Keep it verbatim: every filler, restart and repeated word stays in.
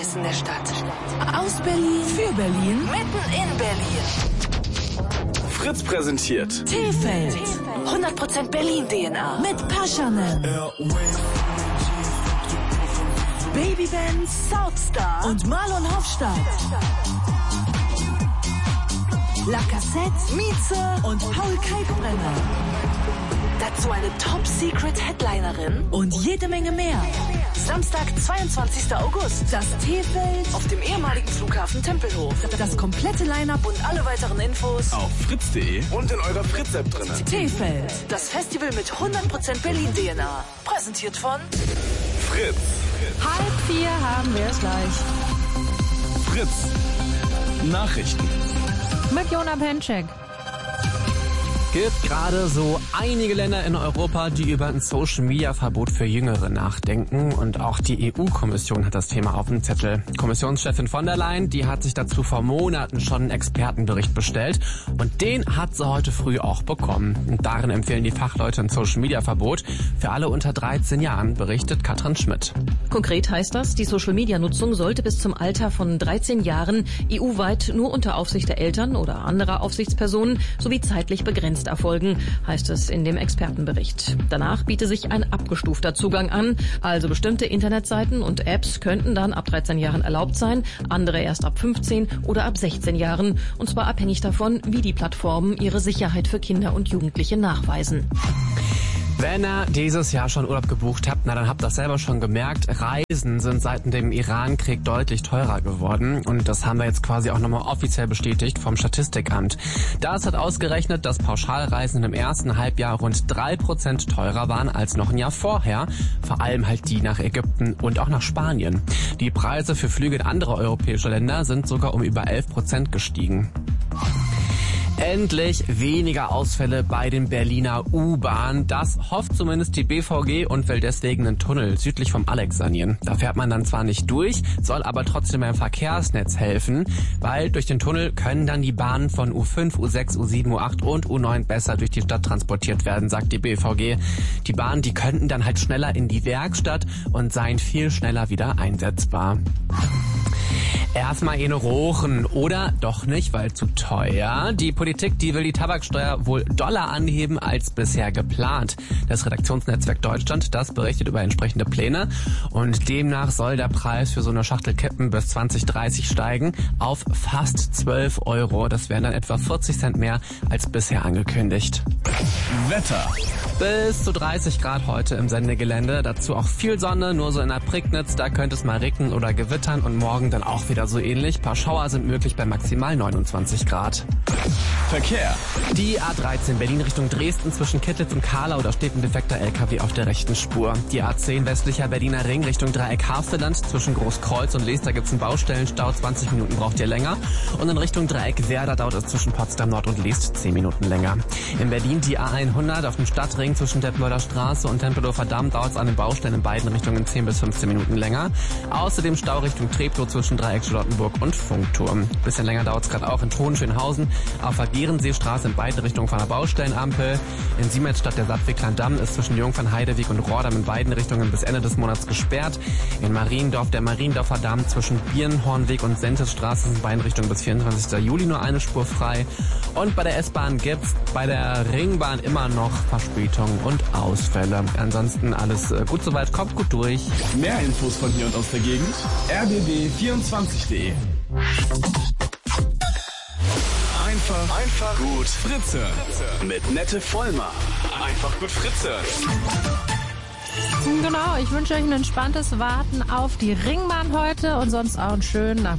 Herzen der Stadt. Aus Berlin, für Berlin, mitten in Berlin. Fritz präsentiert T-Feld. hundert Prozent Berlin-D N A. Mit Paschanen. Babyband, Southstar und Marlon Hofstadt. La Cassette, Mieze und Paul Kalkbrenner. Dazu eine Top-Secret-Headlinerin und jede Menge mehr. Samstag, zweiundzwanzigster August. Das T-Feld auf dem ehemaligen Flughafen Tempelhof. Das komplette Line-Up und alle weiteren Infos auf fritz punkt de und in eurer Fritz-App drin. T-Feld, das Festival mit hundert Prozent Berlin-D N A. Präsentiert von Fritz. Halb vier haben wir es gleich. Fritz. Nachrichten. Mit Jona Penczek. Gibt gerade so einige Länder in Europa, die über ein Social-Media-Verbot für Jüngere nachdenken. Und auch die E U-Kommission hat das Thema auf dem Zettel. Kommissionschefin von der Leyen, die hat sich dazu vor Monaten schon einen Expertenbericht bestellt. Und den hat sie heute früh auch bekommen. Und darin empfehlen die Fachleute ein Social-Media-Verbot für alle unter dreizehn Jahren, berichtet Katrin Schmidt. Konkret heißt das, die Social-Media-Nutzung sollte bis zum Alter von dreizehn Jahren E U-weit nur unter Aufsicht der Eltern oder anderer Aufsichtspersonen sowie zeitlich begrenzt erfolgen, heißt es in dem Expertenbericht. Danach biete sich ein abgestufter Zugang an, also bestimmte Internetseiten und Apps könnten dann ab dreizehn Jahren erlaubt sein, andere erst ab fünfzehn oder ab sechzehn Jahren, und zwar abhängig davon, wie die Plattformen ihre Sicherheit für Kinder und Jugendliche nachweisen. Wenn ihr dieses Jahr schon Urlaub gebucht habt, na dann habt ihr das selber schon gemerkt. Reisen sind seit dem Irankrieg deutlich teurer geworden. Und das haben wir jetzt quasi auch nochmal offiziell bestätigt vom Statistikamt. Das hat ausgerechnet, dass Pauschalreisen im ersten Halbjahr rund drei Prozent teurer waren als noch ein Jahr vorher. Vor allem halt die nach Ägypten und auch nach Spanien. Die Preise für Flüge in andere europäische Länder sind sogar um über elf Prozent gestiegen. Endlich weniger Ausfälle bei den Berliner U-Bahnen. Das hofft zumindest die B V G und will deswegen einen Tunnel südlich vom Alex sanieren. Da fährt man dann zwar nicht durch, soll aber trotzdem beim Verkehrsnetz helfen, weil durch den Tunnel können dann die Bahnen von U fünf, U sechs, U sieben, U acht und U neun besser durch die Stadt transportiert werden, sagt die B V G. Die Bahnen, die könnten dann halt schneller in die Werkstatt und seien viel schneller wieder einsetzbar. Erstmal eine rochen oder doch nicht, weil zu teuer. Die Politik, die will die Tabaksteuer wohl doller anheben als bisher geplant. Das Redaktionsnetzwerk Deutschland, das berichtet über entsprechende Pläne und demnach soll der Preis für so eine Schachtel Kippen bis zwanzig dreißig steigen auf fast zwölf Euro. Das wären dann etwa vierzig Cent mehr als bisher angekündigt. Wetter. Bis zu dreißig Grad heute im Sendegelände. Dazu auch viel Sonne, nur so in der Prignitz. Da könnte es mal regnen oder gewittern und morgen dann auch wieder so ähnlich. Ein paar Schauer sind möglich bei maximal neunundzwanzig Grad. Verkehr. Die A dreizehn Berlin Richtung Dresden zwischen Kittlitz und Kahlau, da steht ein defekter L K W auf der rechten Spur. Die A zehn westlicher Berliner Ring Richtung Dreieck Havelland zwischen Großkreuz und Lees, da gibt's einen Baustellenstau, zwanzig Minuten braucht ihr länger. Und in Richtung Dreieck Werder dauert es zwischen Potsdam Nord und Lees zehn Minuten länger. In Berlin die A hundert auf dem Stadtring zwischen Detmolder Straße und Tempelhofer Damm dauert es an den Baustellen in beiden Richtungen zehn bis fünfzehn Minuten länger. Außerdem Stau Richtung Treptow zwischen Dreieck Charlottenburg und Funkturm. Bisschen länger dauert es gerade auch in Hohenschönhausen auf der Gehrenseestraße in beide Richtungen von der Baustellenampel. In Siemens statt der Sattweg-Damm ist zwischen Jungfernheideweg und Rohrdamm in beiden Richtungen bis Ende des Monats gesperrt. In Mariendorf der Mariendorfer Damm zwischen Birnhornweg und Sentesstraße in beiden Richtungen bis vierundzwanzigster Juli nur eine Spur frei. Und bei der S-Bahn gibt's bei der Ringbahn immer noch Verspätungen und Ausfälle. Ansonsten alles gut soweit, kommt gut durch. Mehr Infos von hier und aus der Gegend. R B B vierundzwanzig punkt de. Einfach, einfach gut Fritze. Mit Nette Vollmer. Einfach gut Fritze. Genau, ich wünsche euch ein entspanntes Warten auf die Ringbahn heute und sonst auch einen schönen Nachmittag.